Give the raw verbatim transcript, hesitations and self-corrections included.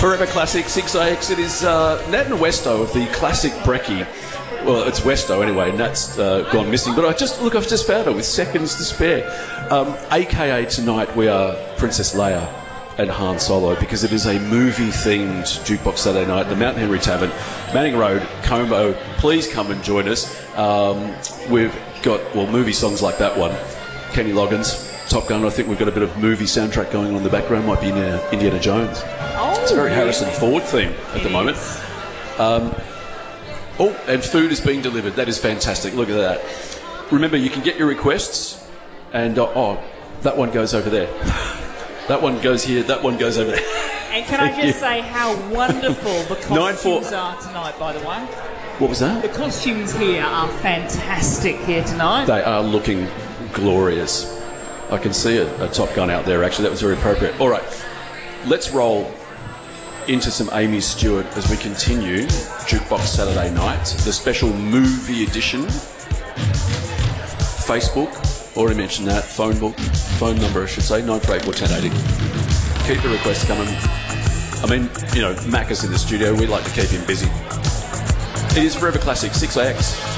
Forever Classic, six A X. It is uh, Nat and Westo of the classic Brekkie. Well, it's Westo anyway, Nat's uh, gone missing. But I just, look, I've just found her with seconds to spare. Um, A K A tonight we are Princess Leia and Han Solo, because it is a movie-themed Jukebox Saturday night at the Mount Henry Tavern, Manning Road, Como. Please come and join us. Um, we've got, well, movie songs like that one. Kenny Loggins, Top Gun. I think we've got a bit of movie soundtrack going on in the background. Might be in, uh, Indiana Jones. Oh, it's a very really? Harrison Ford theme at It the moment. Um, oh, and food is being delivered. That is fantastic. Look at that. Remember, you can get your requests, and uh, oh, that one goes over there. That one goes here. That one goes over there. And can I just you. say how wonderful the Nine four- costumes are tonight, by the way? What was that? The costumes here are fantastic here tonight. They are looking glorious. I can see a, a Top Gun out there, actually. That was very appropriate. All right, let's roll into some Amy Stewart as we continue Jukebox Saturday night, the special movie edition. Facebook, already mentioned that. Phone book, phone number, I should say, nine four eight four, one zero eight zero. Keep the requests coming. I mean, you know, Mac is in the studio. We'd like to keep him busy. It is Forever Classic, six A X.